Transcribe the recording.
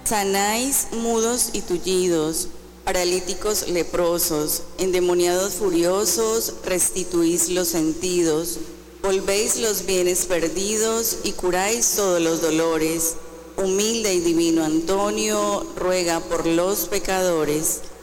Sanáis mudos y tullidos, paralíticos leprosos, endemoniados furiosos, restituís los sentidos, volvéis los bienes perdidos y curáis todos los dolores. Humilde y divino Antonio, ruega por los pecadores,